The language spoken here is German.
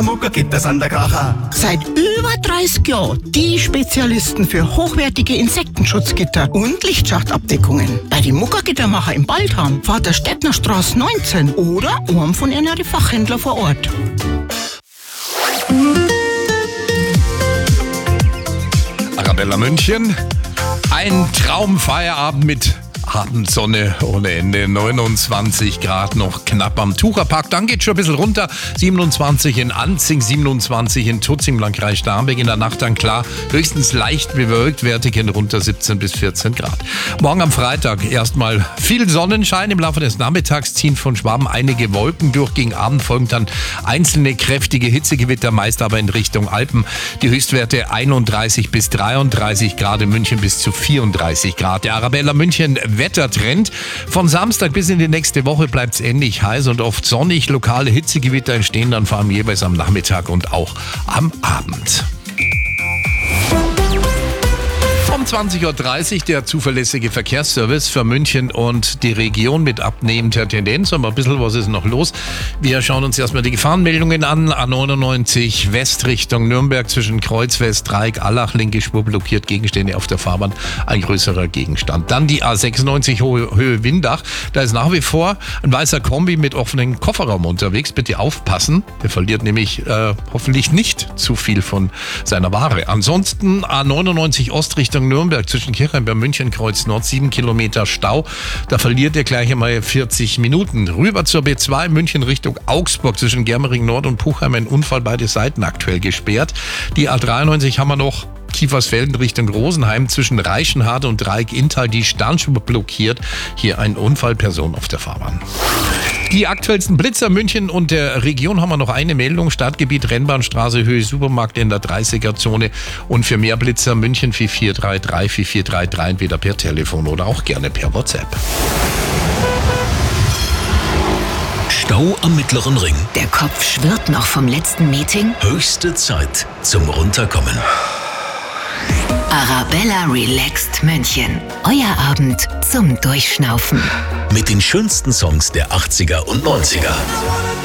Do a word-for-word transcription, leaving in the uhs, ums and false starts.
Firma Muckergitter sind der Kracher. Seit über dreißig Jahren die Spezialisten für hochwertige Insektenschutzgitter und Lichtschachtabdeckungen. Bei den Muckergittermacher in Baldham, Vaterstettner Straße neunzehn oder einem von ihren Fachhändlern vor Ort. Arabella München, ein Traumfeierabend mit Abendsonne ohne Ende, neunundzwanzig Grad noch knapp am Tucherpark. Dann geht schon ein bisschen runter, siebenundzwanzig in Anzing, siebenundzwanzig in Tutzing, Landkreis Starnberg. In der Nacht dann klar, höchstens leicht bewölkt, Werte gehen runter siebzehn bis vierzehn Grad. Morgen am Freitag erstmal viel Sonnenschein. Im Laufe des Nachmittags ziehen von Schwaben einige Wolken durch. Gegen Abend folgen dann einzelne kräftige Hitzegewitter, meist aber in Richtung Alpen. Die Höchstwerte einunddreißig bis dreiunddreißig Grad, in München bis zu vierunddreißig Grad. Der Arabella München Wettertrend. Von Samstag bis in die nächste Woche bleibt es ähnlich heiß und oft sonnig. Lokale Hitzegewitter entstehen dann vor allem jeweils am Nachmittag und auch am Abend. Um zwanzig Uhr dreißig der zuverlässige Verkehrsservice für München und die Region mit abnehmender Tendenz. Aber ein bisschen was ist noch los. Wir schauen uns erstmal die Gefahrenmeldungen an. A neunundneunzig West Richtung Nürnberg zwischen Kreuzwest, Dreieck, Allach, linke Spur blockiert, Gegenstände auf der Fahrbahn, ein größerer Gegenstand. Dann die A sechsundneunzig Höhe, Höhe Windach. Da ist nach wie vor ein weißer Kombi mit offenem Kofferraum unterwegs. Bitte aufpassen. Der verliert nämlich äh, hoffentlich nicht zu viel von seiner Ware. Ansonsten A neunundneunzig Ost Richtung Nürnberg zwischen Kirchheim bei München, Kreuz Nord, sieben Kilometer Stau. Da verliert ihr gleich einmal vierzig Minuten. Rüber zur B zwei München Richtung Augsburg zwischen Germering Nord und Puchheim. Ein Unfall, beide Seiten aktuell gesperrt. Die A dreiundneunzig haben wir noch. Kiefersfelden Richtung Rosenheim zwischen Reichenhade und Dreieck Inntal, die Sternschube blockiert. Hier ein Unfall, Person auf der Fahrbahn. Die aktuellsten Blitzer München und der Region haben wir noch eine Meldung. Stadtgebiet Rennbahnstraße, Höhe Supermarkt in der dreißiger-Zone. Und für mehr Blitzer München vier vier drei drei vier vier drei drei entweder per Telefon oder auch gerne per WhatsApp. Stau am Mittleren Ring. Der Kopf schwirrt noch vom letzten Meeting. Höchste Zeit zum Runterkommen. Arabella Relaxed München. Euer Abend zum Durchschnaufen. Mit den schönsten Songs der achtziger und neunziger.